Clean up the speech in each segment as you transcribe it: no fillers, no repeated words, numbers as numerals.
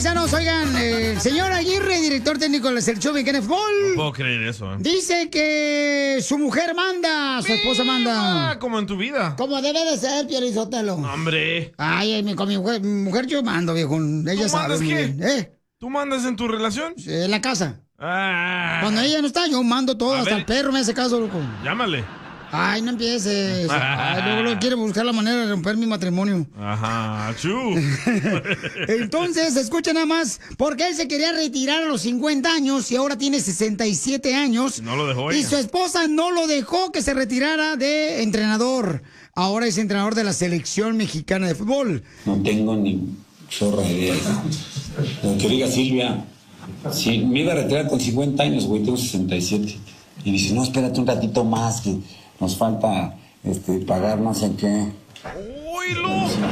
paisanos, oigan, el señor Aguirre, director técnico de la selección mexicana de fútbol. No puedo creer eso, Dice que su mujer manda, su esposa manda. Como en tu vida. Como debe de ser, Piolizotelo. Hombre. Ay, con mi mujer yo mando, viejo. Ella ¿Tú sabe mandas muy qué? bien. ¿Tú mandas en tu relación? En la casa. Ah. Cuando ella no está, yo mando todo, A hasta ver. el perro me hace caso, loco. Llámale. Ay, no empieces. Ay, luego quiere buscar la manera de romper mi matrimonio. Ajá, chu. Entonces, escucha nada más, porque él se quería retirar a los 50 años y ahora tiene 67 años. No lo dejó Y ella. su esposa no lo dejó que se retirara de entrenador. Ahora es entrenador de la selección mexicana de fútbol. No tengo ni zorra de idea. Lo que diga Silvia, si me iba a retirar con 50 años, güey, tengo 67. Y dice, no, espérate un ratito más, que nos falta pagar no sé qué. ¡Oílo!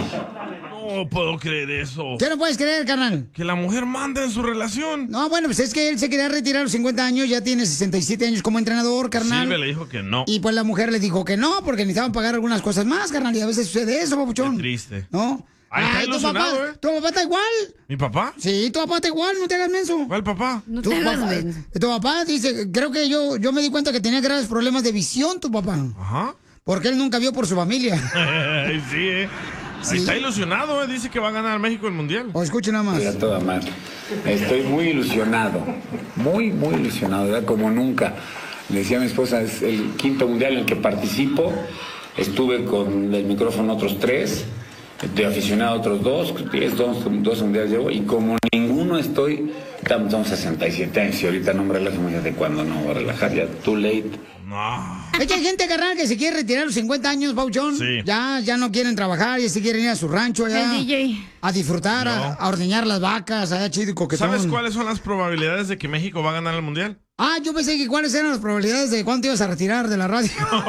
No puedo creer eso. ¿Qué no puedes creer, carnal? Que la mujer manda en su relación. No, bueno, pues es que él se quería retirar a los 50 años, ya tiene 67 años como entrenador, carnal. Silvia le dijo que no. Y pues la mujer le dijo que no, porque necesitaban pagar algunas cosas más, carnal, y a veces sucede eso, papuchón. Qué triste. ¿No? Ay, está tu ilusionado, papá, ¿eh? tu papá está igual. ¿Mi papá? Sí, tu papá está igual, no te hagas menso. ¿Cuál papá? Tu papá dice, creo que yo me di cuenta que tenía graves problemas de visión, tu papá. Ajá. Porque él nunca vio por su familia. Sí, Sí. Está ilusionado, dice que va a ganar México el Mundial. O escuche nada más. Mira, toda madre. Estoy muy ilusionado. Muy ilusionado, ¿verdad? Como nunca. Le decía a mi esposa, es el quinto mundial en el que participo. Estuve con el micrófono otros 3. De aficionado otros 2, 2 mundiales llevo, y como ninguno estoy, estamos 67 años, y ahorita no me relajo, de cuándo no voy a relajar, ya too late. No. Es que hay gente, carnal, que se quiere retirar a los 50 años, Pauchón. Sí. Ya no quieren trabajar, ya se quieren ir a su rancho, ya. El DJ. A disfrutar, No. a ordeñar las vacas, allá chido y coquetón. ¿Sabes cuáles son las probabilidades de que México va a ganar el Mundial? Ah, yo pensé que cuáles eran las probabilidades de cuánto ibas a retirar de la radio.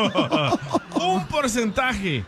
Un porcentaje.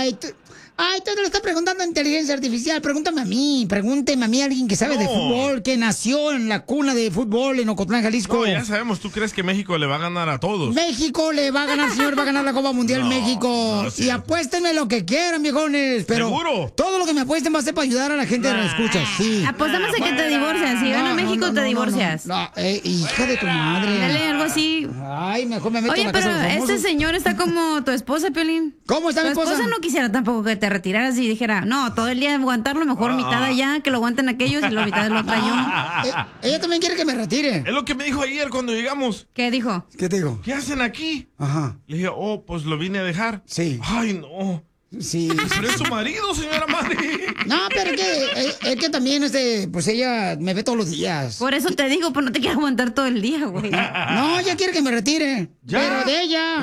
Ay, tú le estás preguntando a inteligencia artificial. Pregúntame a mí alguien que sabe de No. fútbol, que nació en la cuna de fútbol en Ocotlán, Jalisco. No, ya sabemos, ¿tú crees que México le va a ganar a todos? México le va a ganar, señor, va a ganar la Copa Mundial No, México. no es Y cierto. apuéstenme lo que quieran, viejones. Pero ¿Seguro? todo lo que me apuesten va a ser para ayudar a la gente que la escucha, sí. Apostamos a que te divorcias. Si gana México, te divorcias. No, hija de tu madre. Dale algo así. Ay, mejor me meto en Oye, la pero casa de los este famosos. señor está como tu esposa, Piolín. ¿Cómo está Tu mi esposa? esposa no quisiera tampoco que te retiraras y dijera, no, todo el día aguantarlo, mejor mitad allá, que lo aguanten aquellos y la mitad lo traigo. Ella también quiere que me retire. Es lo que me dijo ayer cuando llegamos. ¿Qué dijo? ¿Qué te digo? ¿Qué hacen aquí? Ajá. Le dije, pues lo vine a dejar. Sí. Ay, no. Sí. Pero es su marido, señora Mari. No, pero es que también, pues ella me ve todos los días. Por eso te digo, pues no te quiero aguantar todo el día, güey. De No, ella quiere que me retire. ¿Ya? Pero de ella.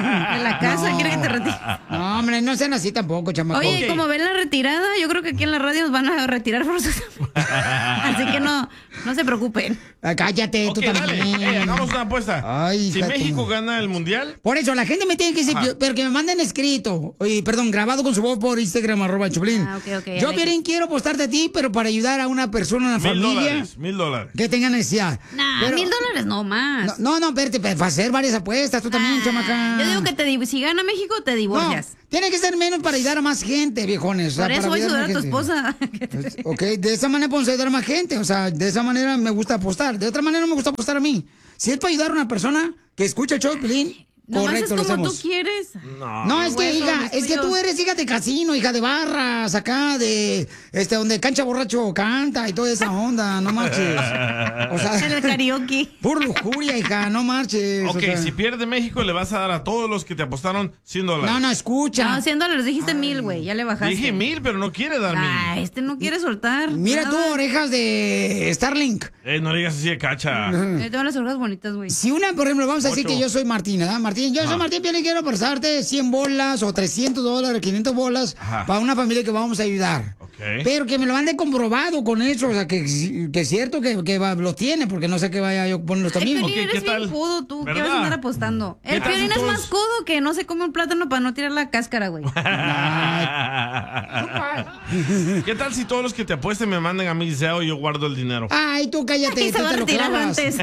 la casa No. quiere que te retires. No, hombre, no sean así tampoco, chamaco. Oye, como ven la retirada, yo creo que aquí en la radio nos van a retirar forzosamente. Así que no se preocupen. Cállate, tú Ok, dale. también. Hagamos una apuesta. Ay, Si hija de México tu- gana el Mundial, Por eso, la gente me tiene que decir, Ajá. pero que me manden escrito. Oye, perdón, grabado con su voz por Instagram, @Choplin. Ah, ok, Yo, ya Piolín, quiero apostarte a ti, pero para ayudar a una persona, una familia $1,000. que tenga necesidad. Nah, Pero- $1,000 no más. No, espérate, para hacer varias apuestas, tú también, chamaca. Yo digo que si gana México, te divorcias. No, tiene que ser menos para ayudar a más gente, viejones. O sea, Por eso para voy a ayudar ayudar a tu más esposa. gente. Ok, de esa manera podemos ayudar a más gente. O sea, de esa manera me gusta apostar. De otra manera no me gusta apostar a mí. Si es para ayudar a una persona que escucha el show de Piolín, Nomás correcto, es lo como hacemos. tú quieres. No, es que, Hueso, hija, mis es que tú tuyos. eres hija de casino, hija de barras, acá de, donde Cancha Borracho canta y toda esa onda, no marches. O sea, En el karaoke. pura lujuria, hija, no marches. Ok, o sea. si pierde México, le vas a dar a todos los que te apostaron $100. No, escucha. No, $100, dijiste 1,000, güey. Ya le bajaste. Dije 1,000, pero no quiere dar 1,000. Ah, este no quiere soltar. Mira tú, nada. orejas de Starlink. No le digas así de cacha. Tengo las orejas bonitas, güey. Si una, por ejemplo, vamos a decir Ocho. que yo soy Martín, ¿verdad? Martín, yo soy Martín Piolín, quiero prestarte 100 bolas o $300, 500 bolas Ajá. para una familia que vamos a ayudar. Ok. Pero que me lo mande comprobado con eso, o sea, que es cierto que lo tiene, porque no sé que vaya yo a ponerlo El también. Piolín Ok, ¿qué eres bien tal? codo tú. ¿Qué ¿Verdad? vas a andar apostando? ¿Qué El tal si Piolín es todos- más codo que no se come un plátano para no tirar la cáscara, güey. ¿Qué tal si todos los que te apuesten me manden a mi deseo y yo guardo el dinero? Ay, tú cállate, Y se tú va a te lo retirar clavas. antes.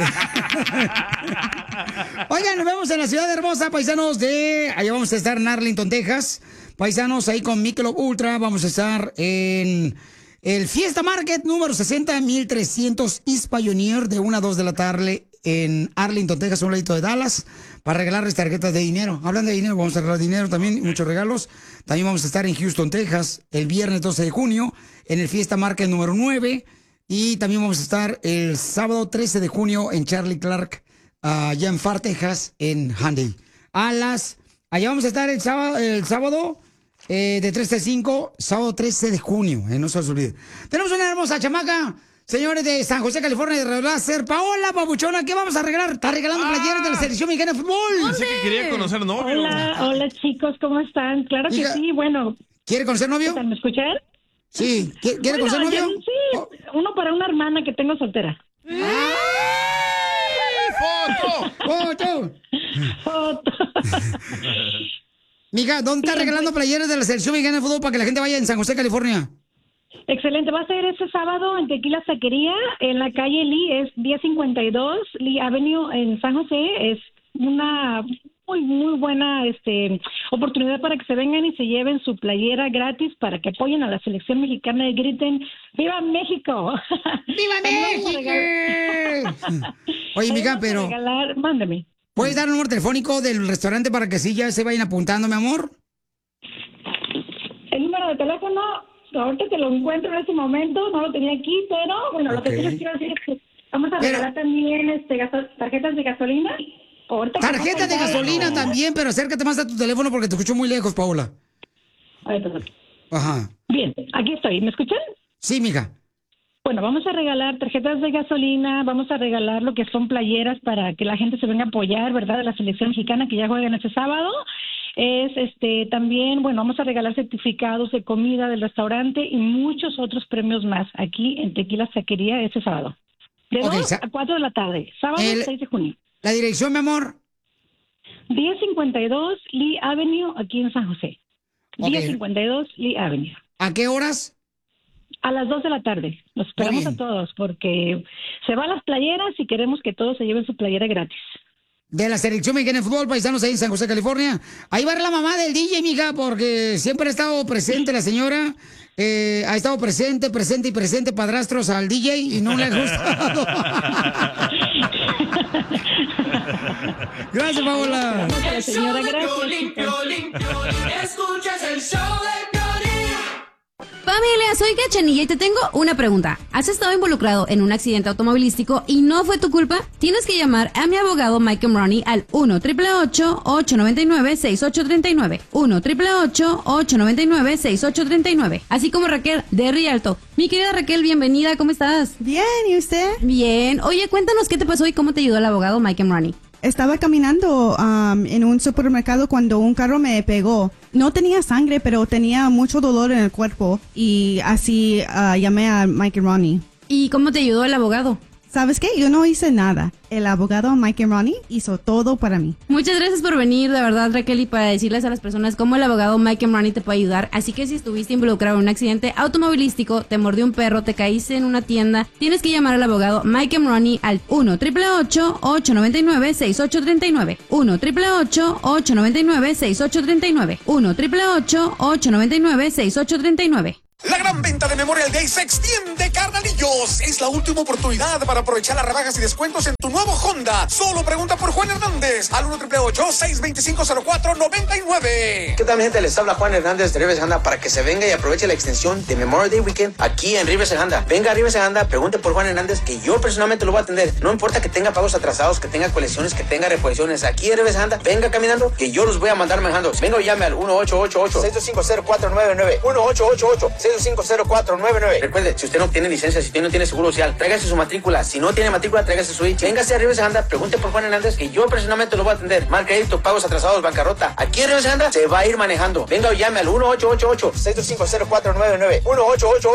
Oigan, nos vemos en la ciudad hermosa, paisanos de... Allá vamos a estar en Arlington, Texas. Paisanos ahí con Michelob Ultra. Vamos a estar en el Fiesta Market número 60,300 East Pioneer de 1 a 2 de la tarde en Arlington, Texas, un ladito de Dallas, para regalarles tarjetas de dinero. Hablan de dinero, vamos a regalar dinero también, muchos regalos. También vamos a estar en Houston, Texas, el viernes 12 de junio, en el Fiesta Market número 9. Y también vamos a estar el sábado 13 de junio en Charlie Clark, allá en Far, Texas, en Hyundai. Allá vamos a estar el sábado de 3 a 5, sábado 13 de junio, no se os olvide. Tenemos una hermosa chamaca, señores de San José, California, de Láser. Paola, papuchona, ¿qué vamos a regalar? Está regalando playeras de la selección mexicana de fútbol. Dice que quería conocer novio. Hola chicos, ¿cómo están? Claro que sí, bueno. ¿Quiere conocer novio? ¿Me escuchan? Sí, ¿quiere conocer novio? Sí, uno para una hermana que tengo soltera. ¡Foto! Mija, ¿dónde está regalando playeras de la selección mexicana de fútbol para que la gente vaya en San José, California? Excelente, va a ser este sábado en Tequila Taquería, en la calle Lee, es 1052 Lee Avenue en San José. Es una muy buena oportunidad para que se vengan y se lleven su playera gratis para que apoyen a la selección mexicana y griten ¡Viva México! ¡Viva México! Oye, mija, pero... Mándame. ¿Puedes dar un número telefónico del restaurante para que sí ya se vayan apuntando, mi amor? El número de teléfono, ahorita te lo encuentro en este momento, no lo tenía aquí, pero bueno, lo que sí les quiero decir es que vamos a regalar también tarjetas de gasolina. Tarjetas de gasolina también, pero acércate más a tu teléfono porque te escucho muy lejos, Paola. Ay, perdón. Ajá. Bien, aquí estoy. ¿Me escuchan? Sí, mija. Bueno, vamos a regalar tarjetas de gasolina, vamos a regalar lo que son playeras para que la gente se venga a apoyar, ¿verdad? De la selección mexicana que ya juegan este sábado. También, bueno, vamos a regalar certificados de comida del restaurante y muchos otros premios más aquí en Tequila Taquería este sábado. De 2 a 4 de la tarde, sábado 6 de junio. ¿La dirección, mi amor? 1052 Lee Avenue, aquí en San José. 1052 Lee Avenue. ¿A qué horas? A las 2 de la tarde. Los esperamos a todos porque se van las playeras y queremos que todos se lleven su playera gratis. De la selección mexicana de fútbol, paisanos ahí en San José, California. Ahí va la mamá del DJ, mija, porque siempre ha estado presente la señora. Ha estado presente, padrastros al DJ y no le ha gustado. Gracias, Paola. El show de Piolín, escuchas el show de Piolín. Familia, soy Cachanilla y te tengo una pregunta. ¿Has estado involucrado en un accidente automovilístico y no fue tu culpa? Tienes que llamar a mi abogado Mike Money al 1-888-899-6839. 1-888-899-6839. Así como Raquel de Rialto. Mi querida Raquel, bienvenida, ¿cómo estás? Bien, ¿y usted? Bien. Oye, cuéntanos qué te pasó y cómo te ayudó el abogado Mike Money. Estaba caminando en un supermercado cuando un carro me pegó. No tenía sangre, pero tenía mucho dolor en el cuerpo y así llamé a Mike y Ronnie. ¿Y cómo te ayudó el abogado? ¿Sabes qué? Yo no hice nada. El abogado Mike y Ronnie hizo todo para mí. Muchas gracias por venir, de verdad, Raquel, y para decirles a las personas cómo el abogado Mike y Ronnie te puede ayudar. Así que si estuviste involucrado en un accidente automovilístico, te mordió un perro, te caíste en una tienda, tienes que llamar al abogado Mike y Ronnie al 1-888-899-6839. 1-888-899-6839. 1-888-899-6839. La gran venta de Memorial Day se extiende, carnalillos. Es la última oportunidad para aprovechar las rebajas y descuentos en tu nuevo Honda. Solo pregunta por Juan Hernández al 1-888-625-0499. ¿Qué tal, mi gente? Les habla Juan Hernández de Rivers Honda para que se venga y aproveche la extensión de Memorial Day Weekend aquí en Rivers Honda. Venga a Rivers Honda, pregunte por Juan Hernández, que yo personalmente lo voy a atender. No importa que tenga pagos atrasados, que tenga colecciones, que tenga reposiciones. Aquí en Rivers Honda, venga caminando, que yo los voy a mandar manejando. Venga o llame al 1-888-625-0499. 1-888-625-0499. Recuerde, si usted no tiene licencia, si usted no tiene seguro social, tráigase su matrícula. Si no tiene matrícula, tráigase su ICE. Véngase a Rivers Honda, pregunte por Juan Hernández, que yo personalmente lo voy a atender. Mal crédito, pagos atrasados, bancarrota. Aquí en Rivers Honda se va a ir manejando. Venga o llame al 1-888-625-0499. 1-888